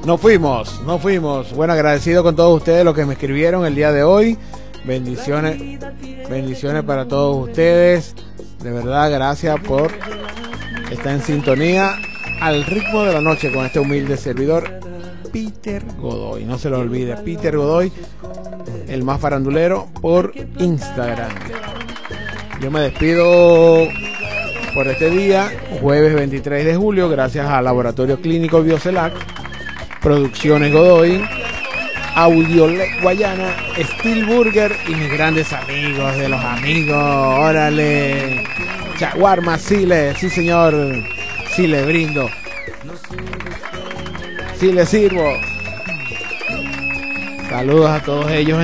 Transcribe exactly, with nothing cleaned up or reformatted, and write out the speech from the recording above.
Nos fuimos, nos fuimos. Bueno, agradecido con todos ustedes los que me escribieron el día de hoy. Bendiciones, bendiciones para todos ustedes. De verdad, gracias por estar en sintonía al ritmo de la noche con este humilde servidor, Peter Godoy. No se lo olvide, Peter Godoy, el más farandulero por Instagram. Yo me despido por este día, jueves veintitrés de julio, gracias al Laboratorio Clínico Biocelac, Producciones Godoy, Audiolec Guayana, Steel Burger y mis grandes amigos de los amigos. Órale, Chaguarma Sile, sí señor, sí le brindo, sí le sirvo. Saludos a todos ellos.